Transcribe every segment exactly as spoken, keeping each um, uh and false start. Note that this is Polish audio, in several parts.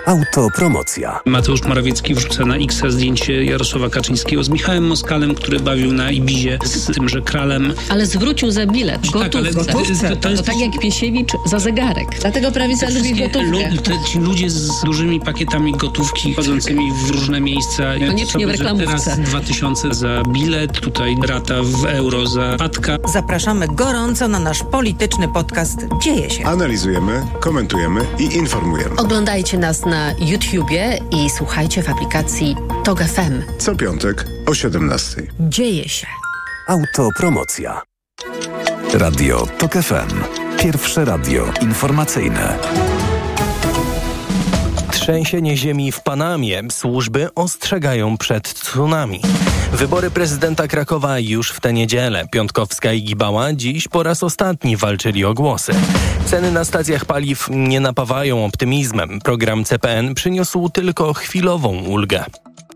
Autopromocja. Mateusz Morawiecki wrzuca na X zdjęcie Jarosława Kaczyńskiego z Michałem Moskalem, który bawił na Ibizie z tymże kralem. Ale zwrócił za bilet. Tak, ale gotówce. To, to jest... to tak jak Piesiewicz za zegarek. Dlatego prawica lubi gotówkę. Lu- te, ci ludzie z dużymi pakietami gotówki, chodzącymi w różne miejsca. Koniecznie w reklamówce. Teraz dwa tysiące za bilet, tutaj rata w euro za patka. Zapraszamy gorąco na nasz polityczny podcast Dzieje się. Analizujemy, komentujemy i informujemy. Oglądajcie nas na YouTubie i słuchajcie w aplikacji Tok F M. Co piątek o siedemnastej. Dzieje się. Autopromocja. Radio Tok F M. Pierwsze radio informacyjne. Trzęsienie ziemi w Panamie. Służby ostrzegają przed tsunami. Wybory prezydenta Krakowa już w tę niedzielę. Piontkowska i Gibała dziś po raz ostatni walczyli o głosy. Ceny na stacjach paliw nie napawają optymizmem. Program C P N przyniósł tylko chwilową ulgę.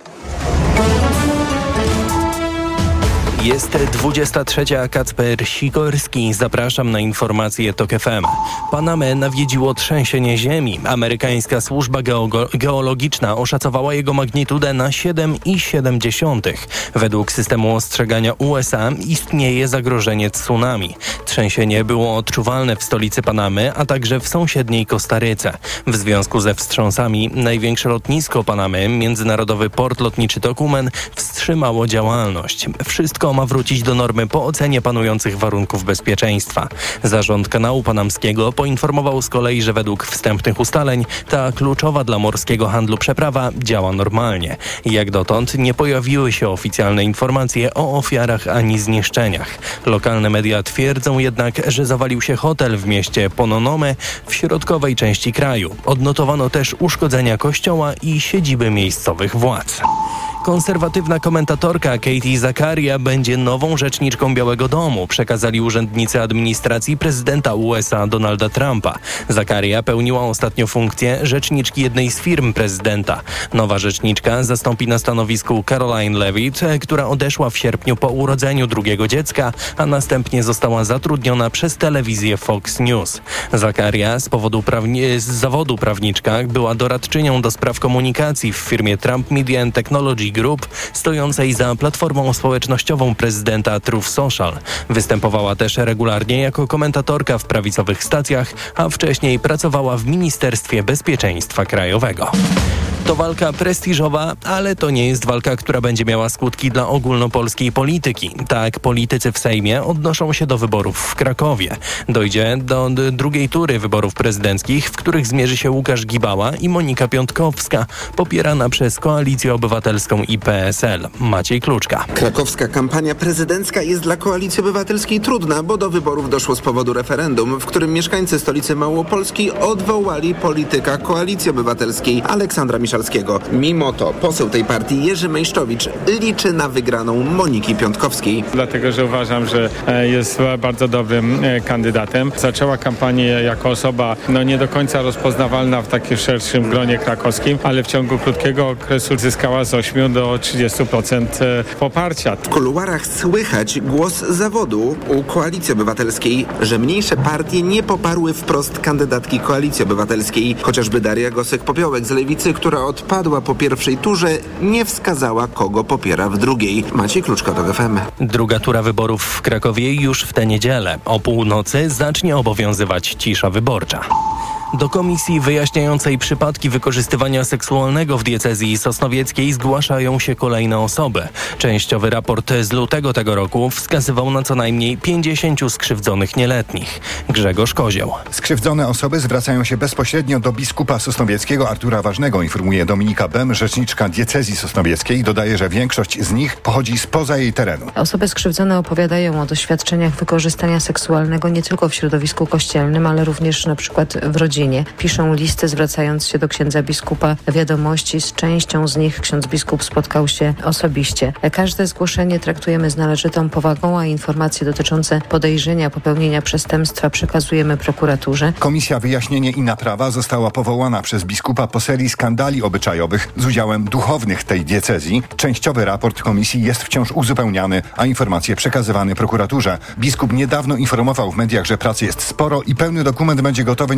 Jest dwudziesta trzecia, Kacper Sikorski. Zapraszam na informacje Tok F M. Panamę nawiedziło trzęsienie ziemi. Amerykańska służba geogo- geologiczna oszacowała jego magnitudę na siedem przecinek siedem. Według systemu ostrzegania U S A istnieje zagrożenie tsunami. Trzęsienie było odczuwalne w stolicy Panamy, a także w sąsiedniej Kostaryce. W związku ze wstrząsami największe lotnisko Panamy, międzynarodowy port lotniczy Tocumen, wstrzymało działalność. Wszystko ma wrócić do normy po ocenie panujących warunków bezpieczeństwa. Zarząd Kanału Panamskiego poinformował z kolei, że według wstępnych ustaleń ta kluczowa dla morskiego handlu przeprawa działa normalnie. Jak dotąd nie pojawiły się oficjalne informacje o ofiarach ani zniszczeniach. Lokalne media twierdzą jednak, że zawalił się hotel w mieście Pononome w środkowej części kraju. Odnotowano też uszkodzenia kościoła i siedziby miejscowych władz. Konserwatywna komentatorka Katie Zakaria będzie nową rzeczniczką Białego Domu, przekazali urzędnicy administracji prezydenta U S A Donalda Trumpa. Zakaria pełniła ostatnio funkcję rzeczniczki jednej z firm prezydenta. Nowa rzeczniczka zastąpi na stanowisku Caroline Levitt, która odeszła w sierpniu po urodzeniu drugiego dziecka, a następnie została zatrudniona przez telewizję Fox News. Zakaria z, powodu prawni- z zawodu prawniczka była doradczynią do spraw komunikacji w firmie Trump Media and Technology Group, stojącej za platformą społecznościową prezydenta Truth Social. Występowała też regularnie jako komentatorka w prawicowych stacjach, a wcześniej pracowała w Ministerstwie Bezpieczeństwa Krajowego. To walka prestiżowa, ale to nie jest walka, która będzie miała skutki dla ogólnopolskiej polityki. Tak, politycy w Sejmie odnoszą się do wyborów w Krakowie. Dojdzie do drugiej tury wyborów prezydenckich, w których zmierzy się Łukasz Gibała i Monika Piontkowska, popierana przez Koalicję Obywatelską i P S L. Maciej Kluczka. Krakowska kampania prezydencka jest dla Koalicji Obywatelskiej trudna, bo do wyborów doszło z powodu referendum, w którym mieszkańcy stolicy Małopolski odwołali polityka Koalicji Obywatelskiej Aleksandra Miszalskiego. Mimo to poseł tej partii Jerzy Mejszczowicz liczy na wygraną Moniki Piontkowskiej. Dlatego, że uważam, że jest bardzo dobrym kandydatem. Zaczęła kampanię jako osoba no nie do końca rozpoznawalna w takim szerszym gronie krakowskim, ale w ciągu krótkiego okresu zyskała z ośmiu do trzydziestu procent poparcia. W kuluarach słychać głos zawodu u Koalicji Obywatelskiej, że mniejsze partie nie poparły wprost kandydatki Koalicji Obywatelskiej. Chociażby Daria Gosek-Popiołek z Lewicy, która odpadła po pierwszej turze, nie wskazała, kogo popiera w drugiej. Maciej Kluczka, Tok F M. Druga tura wyborów w Krakowie już w tę niedzielę. O północy zacznie obowiązywać cisza wyborcza. Do komisji wyjaśniającej przypadki wykorzystywania seksualnego w diecezji sosnowieckiej zgłaszają się kolejne osoby. Częściowy raport z lutego tego roku wskazywał na co najmniej pięćdziesięciu skrzywdzonych nieletnich. Grzegorz Kozioł. Skrzywdzone osoby zwracają się bezpośrednio do biskupa sosnowieckiego Artura Ważnego, informuje Dominika Bem, rzeczniczka diecezji sosnowieckiej. Dodaje, że większość z nich pochodzi spoza jej terenu. Osoby skrzywdzone opowiadają o doświadczeniach wykorzystania seksualnego nie tylko w środowisku kościelnym, ale również na przykład w rodzinie. Piszą listy, zwracając się do księdza biskupa. Wiadomości z częścią z nich ksiądz biskup spotkał się osobiście. Każde zgłoszenie traktujemy z należytą powagą, a informacje dotyczące podejrzenia popełnienia przestępstwa przekazujemy prokuraturze. Komisja Wyjaśnienie i Naprawa została powołana przez biskupa po serii skandali obyczajowych z udziałem duchownych tej diecezji. Częściowy raport komisji jest wciąż uzupełniany, a informacje przekazywane prokuraturze. Biskup niedawno informował w mediach, że pracy jest sporo i pełny dokument będzie gotowy nieco później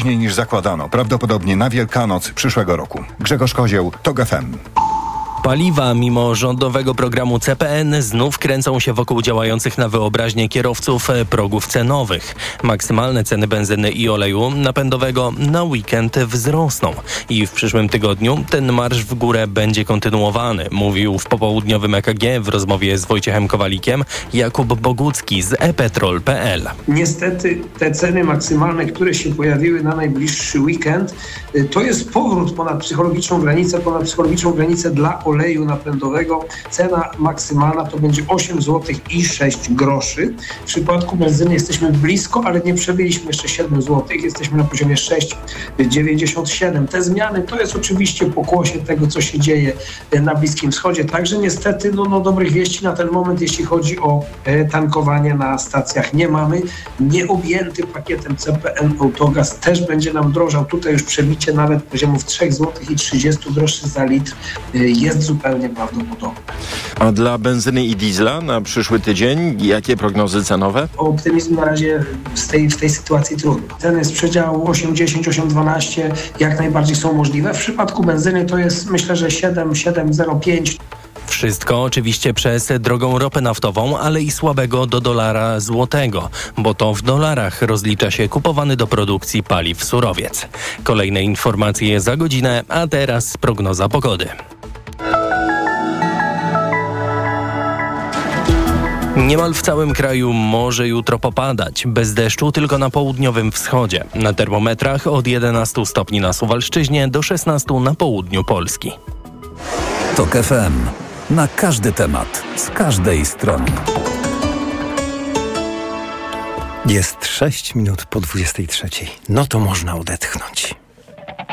wcześniej niż zakładano, prawdopodobnie na Wielkanoc przyszłego roku. Grzegorz Kozieł, TOG F M. Paliwa, mimo rządowego programu C P N, znów kręcą się wokół działających na wyobraźnię kierowców progów cenowych. Maksymalne ceny benzyny i oleju napędowego na weekend wzrosną i w przyszłym tygodniu ten marsz w górę będzie kontynuowany, mówił w popołudniowym E K G w rozmowie z Wojciechem Kowalikiem Jakub Bogucki z e petrol kropka p l. Niestety te ceny maksymalne, które się pojawiły na najbliższy weekend, to jest powrót ponad psychologiczną granicę, ponad psychologiczną granicę dla oleju napędowego. Cena maksymalna to będzie osiem złotych i sześć groszy. W przypadku benzyny jesteśmy blisko, ale nie przebyliśmy jeszcze siedem złotych. Jesteśmy na poziomie sześć dziewięćdziesiąt siedem. Te zmiany to jest oczywiście pokłosie tego, co się dzieje na Bliskim Wschodzie. Także niestety no, no dobrych wieści na ten moment, jeśli chodzi o e, tankowanie na stacjach nie mamy. Nieobjęty pakietem C P N Autogaz też będzie nam drożał. Tutaj już przebicie nawet poziomów trzy złote i trzydzieści groszy za litr e, jest zupełnie prawdopodobne. A dla benzyny i diesla na przyszły tydzień jakie prognozy cenowe? Optymizm na razie w tej, w tej sytuacji trudno. Ceny z przedziału osiem dziesięć, osiem dwanaście jak najbardziej są możliwe. W przypadku benzyny to jest myślę, że siedem, siedem zero pięć. Wszystko oczywiście przez drogą ropę naftową, ale i słabego do dolara złotego, bo to w dolarach rozlicza się kupowany do produkcji paliw surowiec. Kolejne informacje za godzinę, a teraz prognoza pogody. Niemal w całym kraju może jutro popadać. Bez deszczu tylko na południowym wschodzie. Na termometrach od jedenastu stopni na Suwalszczyźnie do szesnastu na południu Polski. TOG F M. Na każdy temat, z każdej strony. Jest sześć minut po dwudziestej trzeciej. No to można odetchnąć.